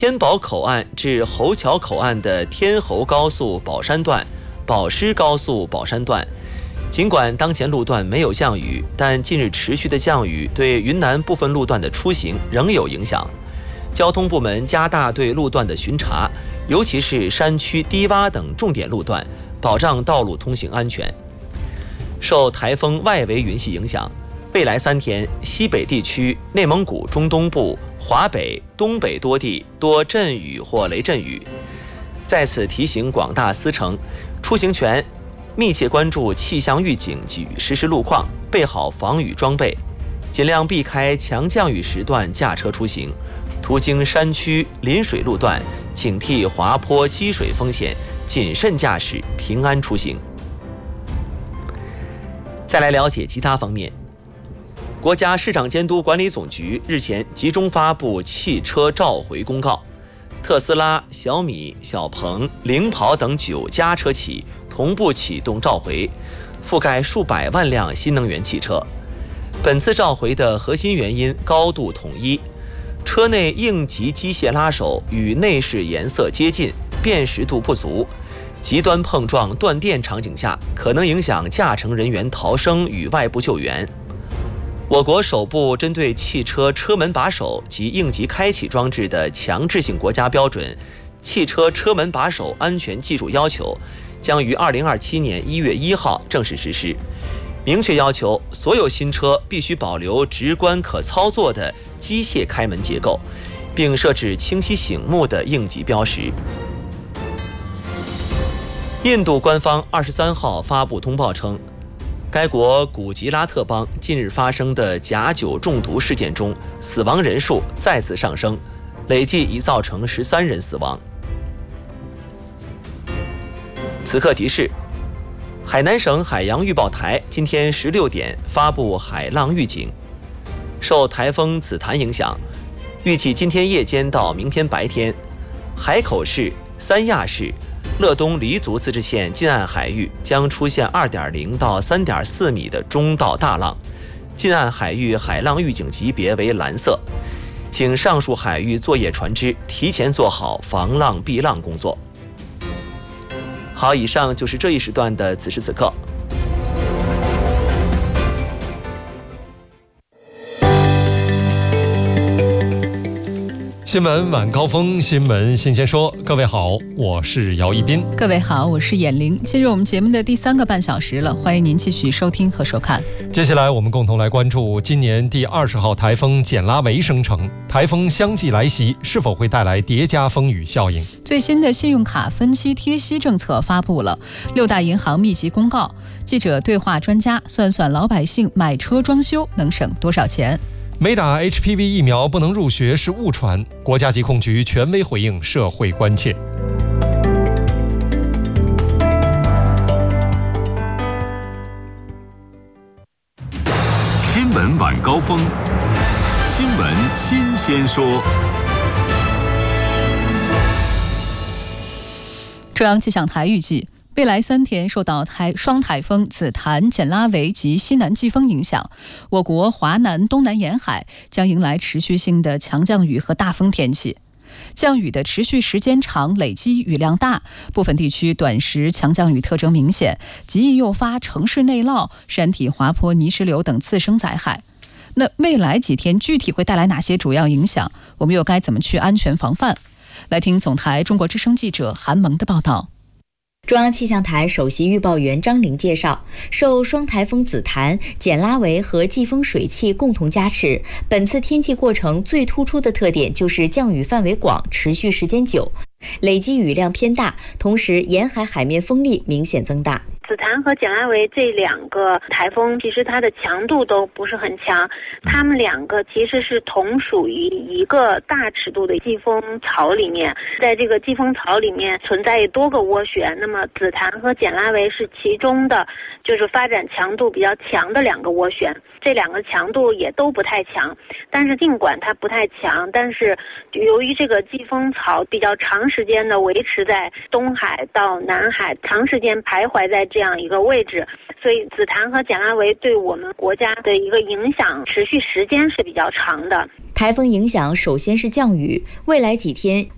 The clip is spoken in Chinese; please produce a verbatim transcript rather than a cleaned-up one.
天宝口岸至侯桥口岸的天侯高速宝山段、宝狮高速宝山段，尽管当前路段没有降雨，但近日持续的降雨对云南部分路段的出行仍有影响。交通部门加大对路段的巡查，尤其是山区低洼等重点路段，保障道路通行安全。受台风外围云系影响，未来三天，西北地区、内蒙古中东部、华北、东北多地多阵雨或雷阵雨。在此提醒广大司乘，出行前密切关注气象预警及实时路况，备好防雨装备，尽量避开强降雨时段驾车出行。途经山区、临水路段，警惕滑坡、积水风险，谨慎驾驶，平安出行。再来了解其他方面。国家市场监督管理总局日前集中发布汽车召回公告，特斯拉、小米、小鹏、领跑等九家车企同步启动召回，覆盖数百万辆新能源汽车。本次召回的核心原因高度统一，车内应急机械拉手与内饰颜色接近，辨识度不足，极端碰撞断电场景下可能影响驾乘人员逃生与外部救援。我国首部针对汽车车门把手及应急开启装置的强制性国家标准《汽车车门把手安全技术要求》将于二零二七年一月一号正式实施，明确要求所有新车必须保留直观可操作的机械开门结构，并设置清晰醒目的应急标识。印度官方二十三号发布通报称，该国古吉拉特邦近日发生的假酒中毒事件中，死亡人数再次上升，累计已造成十三人死亡。此刻提示：海南省海洋预报台今天十六点发布海浪预警，受台风紫檀影响，预计今天夜间到明天白天，海口市、三亚市、乐东黎族自治县近岸海域将出现 二点零 到 三点四 米的中到大浪，近岸海域海浪预警级别为蓝色，请上述海域作业船只提前做好防浪避浪工作。好，以上就是这一时段的此时此刻。 新闻晚高峰，新闻新鲜说。各位好，我是姚一斌。 各位好，我是闫玲。进入我们节目的第三个半小时了，欢迎您继续收听和收看。 接下来我们共同来关注今年第二十号台风简拉维生成，台风相继来袭，是否会带来叠加风雨效应？ 最新的信用卡分期贴息政策发布了，六大银行密集公告，记者对话专家，算算老百姓买车装修能省多少钱。 没打 H P V 疫苗不能入学是误传，国家疾控局权威回应社会关切。 新闻晚高峰，新闻新鲜说。 中央气象台预计，未来三天受到台双台风紫檀、简拉维及西南季风影响，我国华南、东南沿海将迎来持续性的强降雨和大风天气。降雨的持续时间长，累积雨量大，部分地区短时强降雨特征明显，极易诱发城市内涝、山体滑坡、泥石流等次生灾害。那未来几天具体会带来哪些主要影响？我们又该怎么去安全防范？来听总台中国之声记者韩萌的报道。 中央气象台首席预报员张玲介绍，受双台风紫檀、简拉维和季风水汽共同加持，本次天气过程最突出的特点就是降雨范围广、持续时间久，累积雨量偏大，同时沿海海面风力明显增大。 紫檀和简拉维这两个台风，其实它的强度都不是很强，它们两个其实是同属于一个大尺度的季风槽里面，在这个季风槽里面存在多个涡旋，那么紫檀和简拉维是其中的，就是发展强度比较强的两个涡旋，这两个强度也都不太强，但是尽管它不太强，但是由于这个季风槽比较长时间的维持在东海到南海，长时间徘徊在这样一个位置，所以紫檀和简拉维对我们国家的一个影响持续时间是比较长的。 台风影响首先是降雨，未来几天